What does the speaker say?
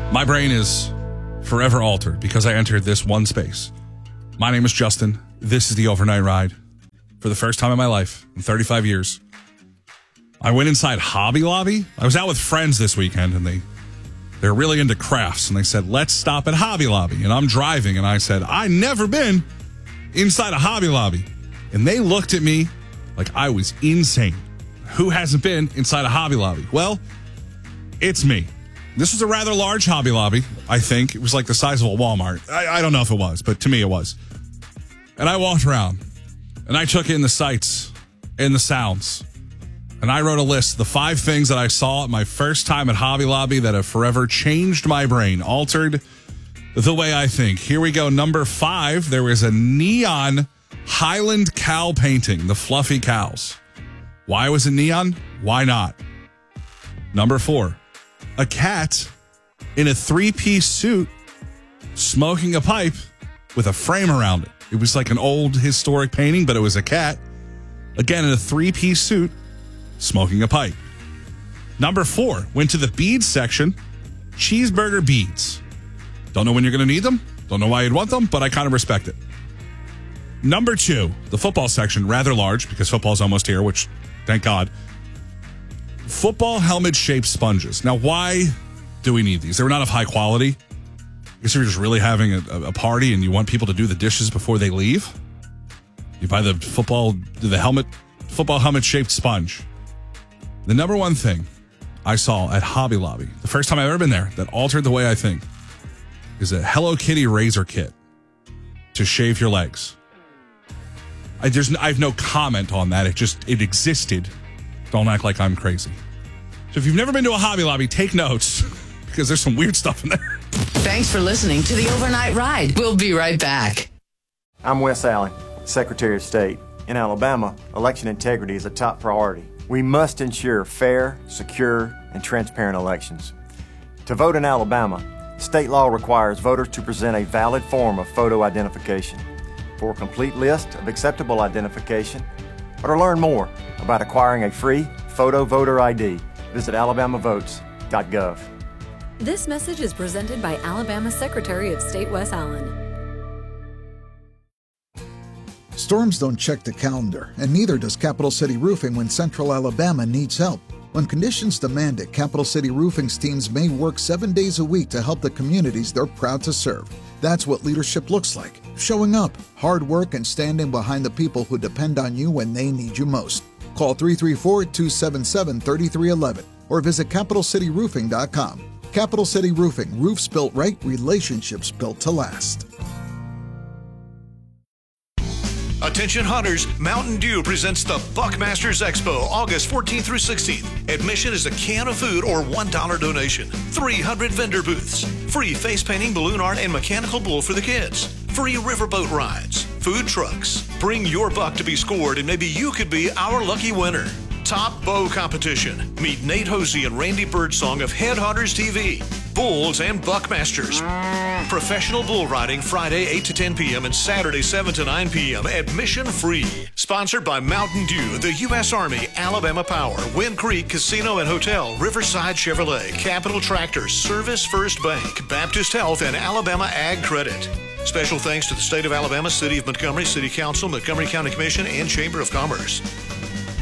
My brain is forever altered because I entered this one space. My name is Justin. This is the Overnight Ride. For the first time in my life, in 35 years, I went inside Hobby Lobby. I was out with friends this weekend, and they're really into crafts, and they said, let's stop at Hobby Lobby. And I'm driving, and I said, I've never been inside a Hobby Lobby. And they looked at me like I was insane. Who hasn't been inside a Hobby Lobby? Well, it's me. This was a rather large Hobby Lobby, I think. It was like the size of a Walmart. I don't know if it was, but to me it was. And I walked around, and I took in the sights and the sounds. And I wrote a list, the 5 things that I saw at my first time at Hobby Lobby that have forever changed my brain, altered the way I think. Here we go. Number 5, there was a neon Highland cow painting, the fluffy cows. Why was it neon? Why not? Number 4, a cat in a 3-piece suit smoking a pipe with a frame around it. It was like an old historic painting, but it was a cat, again, in a 3-piece suit smoking a pipe. Number 4, went to the beads section, cheeseburger beads. Don't know when you're going to need them. Don't know why you'd want them, but I kind of respect it. Number 2, the football section, rather large because football's almost here, which, thank God. Football helmet-shaped sponges. Now, why do we need these? They were not of high quality. I guess you're just really having a party and you want people to do the dishes before they leave. You buy the football helmet-shaped sponge. The number one thing I saw at Hobby Lobby, the first time I've ever been there, that altered the way I think, is a Hello Kitty razor kit to shave your legs. I have no comment on that. It existed. Don't act like I'm crazy. So if you've never been to a Hobby Lobby, take notes because there's some weird stuff in there. Thanks for listening to the Overnight Ride. We'll be right back. I'm Wes Allen, Secretary of State. In Alabama, election integrity is a top priority. We must ensure fair, secure, and transparent elections. To vote in Alabama, state law requires voters to present a valid form of photo identification. For a complete list of acceptable identification, or to learn more about acquiring a free photo voter ID, visit alabamavotes.gov. This message is presented by Alabama Secretary of State Wes Allen. Storms don't check the calendar, and neither does Capital City Roofing when Central Alabama needs help. When conditions demand it, Capital City Roofing's teams may work 7 days a week to help the communities they're proud to serve. That's what leadership looks like. Showing up, hard work, and standing behind the people who depend on you when they need you most. Call 334-277-3311 or visit CapitalCityRoofing.com. Capital City Roofing. Roofs built right, relationships built to last. Attention hunters, Mountain Dew presents the Buckmasters Expo, August 14th through 16th. Admission is a can of food or $1 donation. 300 vendor booths. Free face painting, balloon art, and mechanical bull for the kids. Free riverboat rides. Food trucks. Bring your buck to be scored and maybe you could be our lucky winner. Top bow competition. Meet Nate Hosey and Randy Birdsong of Headhunters TV. Bulls and Buckmasters. Professional bull riding Friday 8 to 10 p.m. and Saturday 7 to 9 p.m. Admission free. Sponsored by Mountain Dew, the U.S. Army, Alabama Power, Wind Creek Casino and Hotel, Riverside Chevrolet, Capital Tractors, Service First Bank, Baptist Health, and Alabama Ag Credit. Special thanks to the State of Alabama, City of Montgomery, City Council, Montgomery County Commission, and Chamber of Commerce.